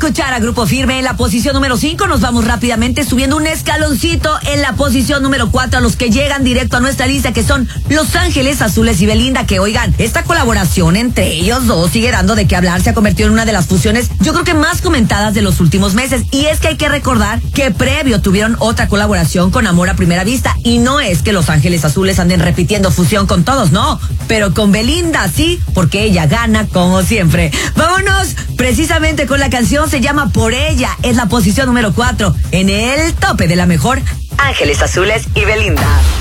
escuchar a Grupo Firme en la posición número 5. Nos vamos rápidamente subiendo un escaloncito en la posición número 4 a los que llegan directo a nuestra lista, que son Los Ángeles Azules y Belinda, que oigan, esta colaboración entre ellos dos sigue dando de qué hablar. Se ha convertido en una de las fusiones, yo creo que más comentadas de los últimos meses. Y es que hay que recordar que previo tuvieron otra colaboración con Amor a Primera Vista. Y no es que Los Ángeles Azules anden repitiendo fusión con todos, no. Pero con Belinda sí, porque ella gana como siempre. Vámonos precisamente con la canción, se llama Por Ella, es la posición número 4 en el tope de la mejor, Ángeles Azules y Belinda.